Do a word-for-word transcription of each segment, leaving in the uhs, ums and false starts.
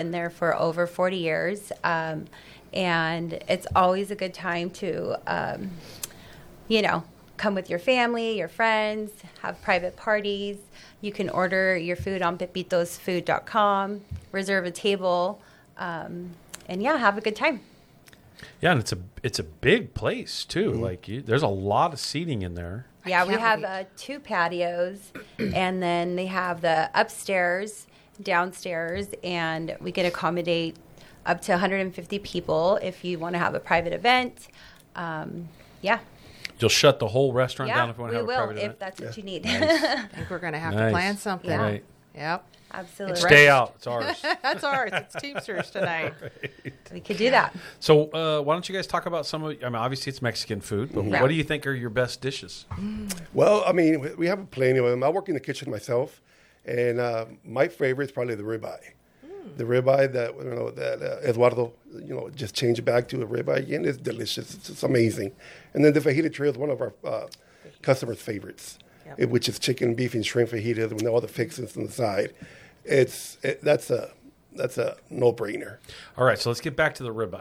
been there for over forty years. Um, and it's always a good time to, um, you know, come with your family, your friends, have private parties. You can order your food on pepitos food dot com, reserve a table, um, and, yeah, have a good time. Yeah, and it's a it's a big place, too. Mm-hmm. Like, you, there's a lot of seating in there. Yeah, we have uh, two patios, and then they have the upstairs, downstairs, and we can accommodate up to one hundred fifty people if you want to have a private event. Um, yeah. You'll shut the whole restaurant yeah, down if you want to have a private will, event? if that's what yeah. you need. Nice. I think we're going to have nice. to plan something. Yeah. Right. Yep. Absolutely. Stay out. It's ours. That's ours. It's Teamsters tonight. Right. We could do that. So uh, why don't you guys talk about some of, I mean, obviously it's Mexican food, but mm-hmm. what do you think are your best dishes? Well, I mean, we have plenty of them. I work in the kitchen myself, and uh, my favorite is probably the ribeye. Mm. The ribeye that, you know, that uh, Eduardo, you know, just changed it back to a ribeye again. It's delicious. It's, it's amazing. And then the fajita trio is one of our uh, customers' favorites, yep. it, which is chicken, beef, and shrimp fajitas with all the fixings on the side. It's it, that's a that's a no-brainer. All right, so let's get back to the ribeye.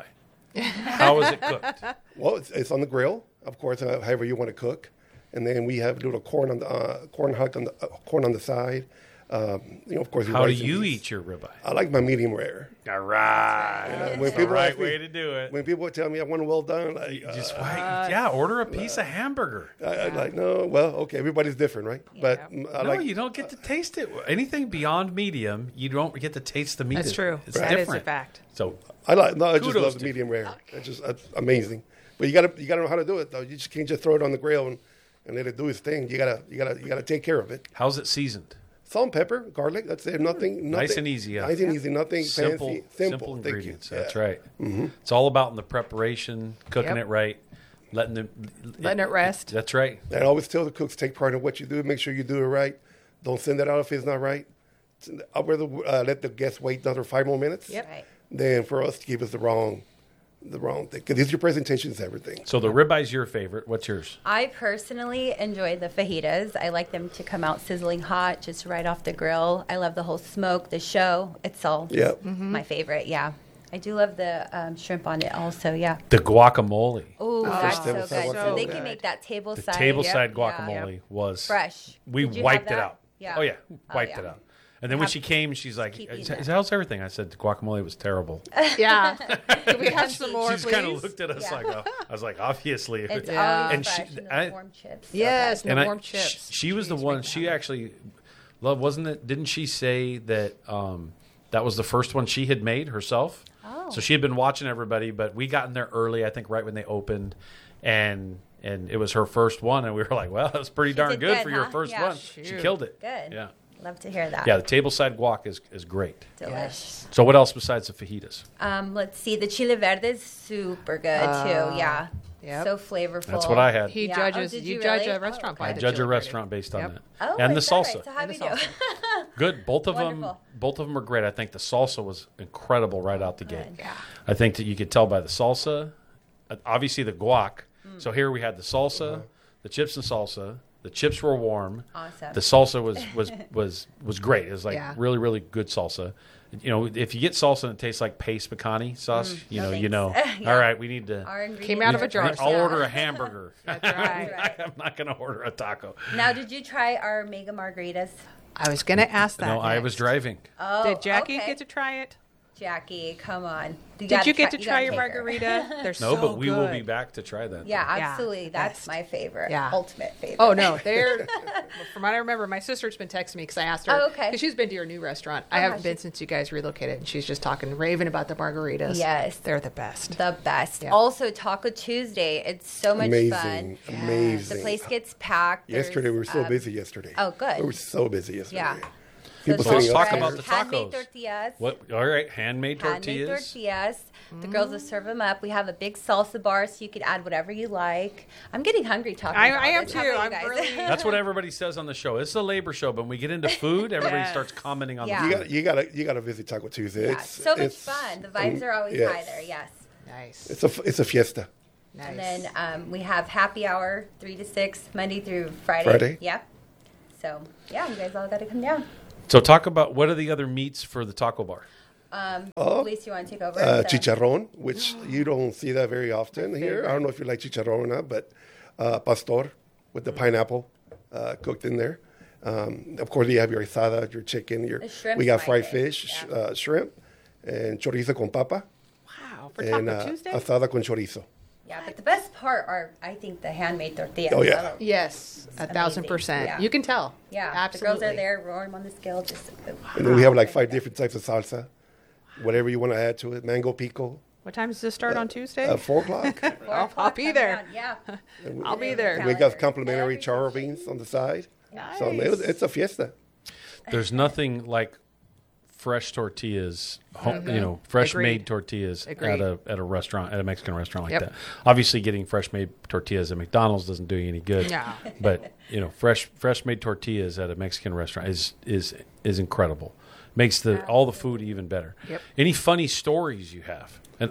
How is it cooked? Well, it's, it's on the grill, of course, uh, however you want to cook, and then we have little corn on the uh, corn huck on the uh, corn on the side. Um, you know, of course. How do you eat your ribeye? I like my medium rare. All right, you know, when that's people the right me, way to do it. When people tell me I want it well done, like uh, just wait, uh, yeah, order a piece uh, of hamburger. I, I'm like, no, well, okay, everybody's different, right? Yeah. But I no, like, you don't get to taste it. Anything beyond medium, you don't get to taste the meat. That's true. It's right. different. That is a fact. So I like. No, I just love to the medium you. rare. It's just it's amazing. But you gotta you gotta know how to do it though. You just can't just throw it on the grill and, and let it do its thing. You gotta you gotta you gotta take care of it. How's it seasoned? Salt and pepper, garlic. That's it. Nothing, nothing. Nice and easy. Yeah. Nice and easy. Nothing simple, fancy. Simple, Simple. Thank ingredients. you. That's yeah. right. Mm-hmm. It's all about in the preparation, cooking Yep. it right, letting the letting it rest. That's right. And I always tell the cooks, take pride in what you do. Make sure you do it right. Don't send it out if it's not right. I'd rather uh, let the guests wait another five more minutes Yep. Right. than for us to give us the wrong, the wrong thing. Because your presentation is everything. So the ribeye's your favorite. What's yours? I personally enjoy the fajitas. I like them to come out sizzling hot, just right off the grill. I love the whole smoke, the show. It's all Yeah. mm-hmm. my favorite, yeah. I do love the um, shrimp on it also, yeah. The guacamole. Ooh, that's so good. table side So they guacamole. can make that table The side. table Yep. side Yeah. guacamole Yep. was Fresh. We Did you have wiped it that? out. Yeah. Oh yeah, Oh, wiped yeah. it out. And then when Have- she came, she's like, keep eating it. "How's everything?" I said, "The guacamole was terrible." Yeah. Can we have some more, She just please? kind of looked at us Yeah. like, oh. I was like, obviously. It's Yeah. always And she- fresh and I- the warm chips. So Yes, good. and and the I- warm sh- chips. She was the Jeez, one. make me She hungry. actually, love, wasn't it? Didn't she say that um, that was the first one she had made herself? Oh. So she had been watching everybody, but we got in there early. I think right when they opened, and and it was her first one, and we were like, well, that was pretty She darn did good good, for your huh? first Yeah. one. She Shoot. killed it. Good. Yeah. Love to hear that. Yeah. The table side guac is is great. Delish. Yes. So what else besides the fajitas? Um, let's see. The chile verde is super good too. Yeah. Yep. So flavorful. That's what I had. He Yeah. judges. Oh, did you you judge really? a restaurant Oh, by I the judge a chili restaurant verde. based on Yep. that. Oh, and the is that right? salsa. So how And we the do? salsa. Good. Both of them. Wonderful. Both of them are great. I think the salsa was incredible right out the gate. Yeah. I think that you could tell by the salsa, uh, obviously the guac. Mm. So here we had the salsa, the chips and salsa. The chips were warm. Awesome. The salsa was was was was great. It was like Yeah. really really good salsa. You know, if you get salsa and it tastes like paste pecani sauce, you know, no you know. thanks. Yeah. All right, we need to. Our ingredients Came out of a are jar. fresh. I'll Yeah. order a hamburger. That's right. Right. I'm not going to order a taco. Now, did you try our mega margaritas? I was going to ask that. No, I next. was driving. Oh, Did Jackie okay. get to try it? Jackie, come on. You Did gotta you get to you try gotta your take her. margarita? They're No, so but we will good. be back to try that. Yeah, Yeah, absolutely. That's best. my favorite. Yeah. Ultimate favorite. Oh no, they're from what I remember. My sister's been texting me because I asked her. Oh, okay. Because she's been to your new restaurant. I Oh, haven't has been she? since you guys relocated, and she's just talking raving about the margaritas. Yes. they're the best. The best. Yeah. Also, Taco Tuesday. It's so much Amazing. fun. Amazing. The place gets packed. Yesterday, we were There's, so um, busy yesterday. Oh, good. We were so busy yesterday. Yeah. People So So let's sitting talk upstairs. about the handmade tacos. tortillas. What? All right, handmade Handmade tortillas. tortillas. The girls will serve them up. We have a big salsa bar, so you could add whatever you like. I'm getting hungry talking I- about I am this. How too. about you I'm guys? really- That's what everybody says on the show. It's a labor show, but when we get into food, everybody Yes. starts commenting on Yeah. the You food. got you got to you got to visit Taco Tuesday. Yeah, It's so much it's, fun. The vibes are always yes. high there. Yes. Nice. It's a it's a fiesta. nice. And then um, we have happy hour three to six Monday through Friday. Friday? Yep. So yeah, you guys all got to come down. So talk about what are the other meats for the taco bar? Um, Oh, Luis, you want to take over? Uh, the- chicharrón, which you don't see that very often here. I don't know if you like chicharrón or not, but uh, pastor with the pineapple uh, cooked in there. Um, of course, you have your asada, your chicken. Your The shrimp's we got my fried thing, fish, yeah. uh, shrimp, and chorizo con papa, Wow. For and Taco uh, Tuesday? asada con chorizo. Yeah, but the best part are, I think, the handmade tortillas. Oh, yeah. Yes, a thousand amazing. percent. Yeah. You can tell. Yeah, Absolutely. the girls are there, roaring them on the scale. Just And then we have like five different types of salsa, whatever you want to add to it. Mango pico, What time does this start on Tuesday? uh, four o'clock. I'll, I'll be there. Yeah. I'll be there. we got complimentary char beans on the side. So it was, it's a fiesta. There's nothing like fresh tortillas, home, you know, fresh Agreed. made tortillas Agreed. at a at a restaurant, at a Mexican restaurant like Yep. that. Obviously, getting fresh made tortillas at McDonald's doesn't do you any good. No. But you know, fresh fresh made tortillas at a Mexican restaurant is is is incredible. Makes the all the food even better. Yep. Any funny stories you have? And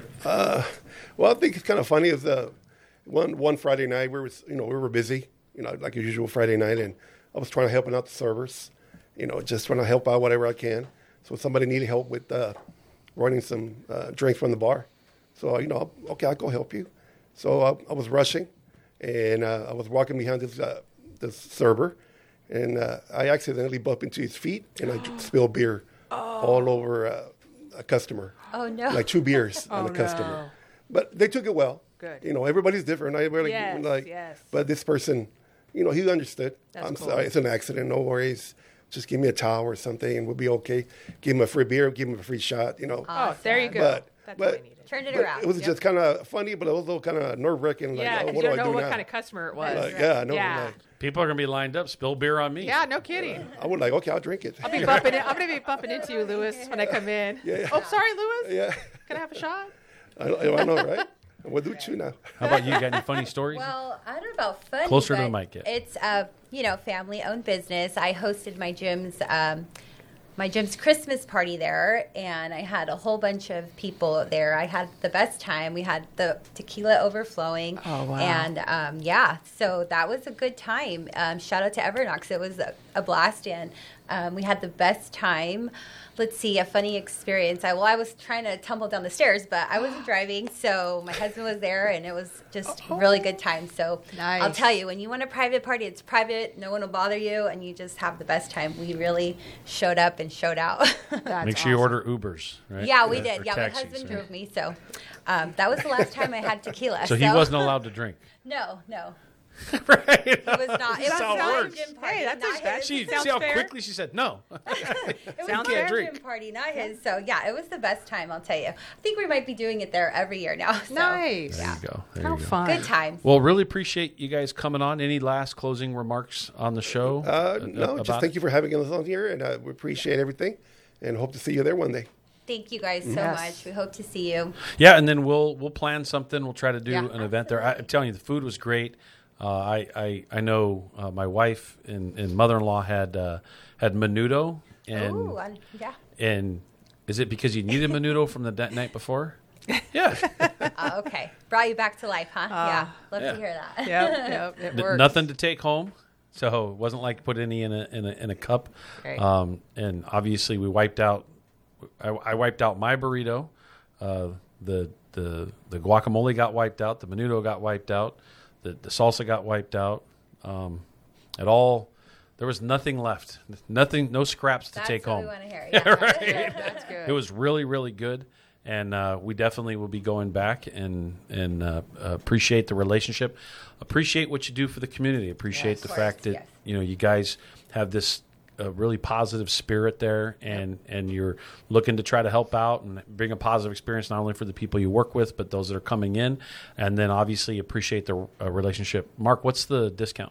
Well, I think it's kind of funny. Is uh, one one Friday night we were you know we were busy, you know, like a usual Friday night, and I was trying to help out the servers, you know, just trying to help out whatever I can. So somebody needed help with uh, running some uh, drinks from the bar. So you know, okay, I'll go help you. So I, I was rushing, and uh, I was walking behind this uh, this server, and uh, I accidentally bumped into his feet, and I spilled beer all over uh, a customer. Oh, no. Like two beers on Oh, a customer. no. But they took it well. Good. You know, everybody's different. I really Yes, like, yes. but this person, you know, he understood. That's I'm cool. sorry, it's an accident. No worries. Just give me a towel or something, and we'll be okay. Give him a free beer. Give him a free shot. You know. Oh, there you go. But That's but what I needed. Turned it but around. it was Yep. just kind of funny, but it was a little kind of nerve wracking. Like, Yeah, oh, because what you do don't I know do what now? kind of customer it was. Like, yeah, I know. Yeah. Like, people are gonna be lined up. Spill beer on me. Yeah, no kidding. I would like, okay, I'll drink it. I'll be bumping in, I'm going to be bumping into you, Lewis, when I come in. Yeah. Oh, sorry, Lewis. Yeah, Can I have a shot? I, I know, right? We'll do two now. How about you? Got any funny stories? Well, I don't know about funny. Closer to the but mic, yeah. It's a you know family-owned business. I hosted my gym's um, my gym's Christmas party there, and I had a whole bunch of people there. I had the best time. We had the tequila overflowing. Oh, wow. And um, yeah, so that was a good time. Um, shout out to Evernox. It was a, a blast, and um, we had the best time. Let's see, a funny experience. I well, I was trying to tumble down the stairs, but I wasn't driving, so my husband was there, and it was just a really good time. So Nice. I'll tell you, when you want a private party, it's private. No one will bother you, and you just have the best time. We really showed up and showed out. That's Make sure you awesome. order Ubers, right? yeah, we Or did. Yeah, taxis, my husband right? drove me, so um, that was the last time I had tequila. So he wasn't allowed to drink. No, no, Right. he was not. It That's was how it not works. a gym party. Hey, that's not a- that his. She, Sounds see how fair. quickly she said no. It was Sounds not fair. a Drink. gym party, not his. So yeah, it was the best time. I'll tell you. I think we might be doing it there every year now. So. Nice. There you go. There How you go. fun. Good times. Well, really appreciate you guys coming on. Any last closing remarks on the show? Uh, uh, no, just about thank it? you for having us on here, and uh, we appreciate everything, and hope to see you there one day. Thank you guys so Yes. much. We hope to see you. Yeah, and then we'll we'll plan something. We'll try to do Yeah. an event there. I, I'm telling you, the food was great. Uh, I, I I know uh, my wife and, and mother in law had uh, had menudo, and Ooh, I- yeah. and is it because you needed menudo from the da- night before? Yeah, Uh, okay. Brought you back to life, huh? yeah. Love yeah. to hear that. Yep, yep, it N- works. nothing to take home, so it wasn't like put any in a in a, in a cup. Great. Um, and obviously, we wiped out. I, I wiped out my burrito. Uh, the the the guacamole got wiped out. The menudo got wiped out. The the salsa got wiped out. Um, it all. There was nothing left. Nothing. No scraps to That's take what home. we want to hear. Yeah. That's good. It was really, really good, and uh, we definitely will be going back and and uh, appreciate the relationship, appreciate what you do for the community, appreciate Yes. the Of fact course, that yes. you know you guys have this uh, really positive spirit there, and and you're looking to try to help out and bring a positive experience not only for the people you work with, but those that are coming in, and then obviously appreciate the uh, relationship. Mark, what's the discount?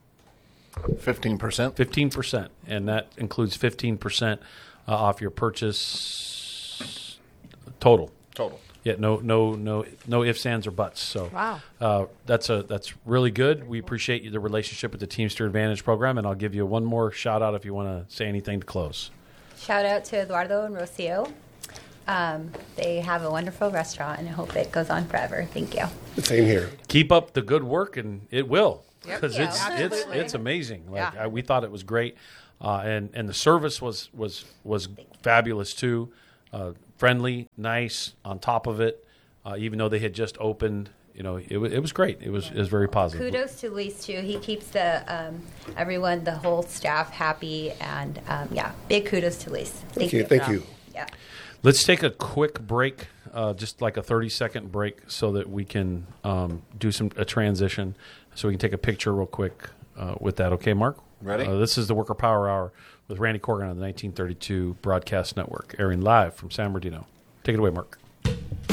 Fifteen percent. Fifteen percent, and that includes fifteen percent uh, off your purchase total. Total. Yeah, no, no, no, no ifs, ands, or buts. So, Wow. uh, that's a that's really good. We appreciate you, the relationship with the Teamster Advantage program, and I'll give you one more shout out if you want to say anything to close. Shout out to Eduardo and Rocio. Um, they have a wonderful restaurant, and I hope it goes on forever. Thank you. Same here. Keep up the good work, and it will, Yep. because Yeah, it's it's absolutely. it's amazing. Like Yeah. I, we thought it was great, uh, and and the service was was was fabulous too. Uh, friendly, nice, on top of it, uh, even though they had just opened. You know, it, was it was great. It was it was very positive. Kudos to Luis too. He keeps the um, everyone, the whole staff happy, and um, yeah, big kudos to Luis. Thank you. Thank you. Yeah. Let's take a quick break, uh, just like a thirty second break, so that we can um, do some a transition. So we can take a picture real quick uh, with that. Okay, Mark? Ready? Uh, this is the Worker Power Hour with Randy Corgan on the nineteen thirty-two Broadcast Network, airing live from San Bernardino. Take it away, Mark.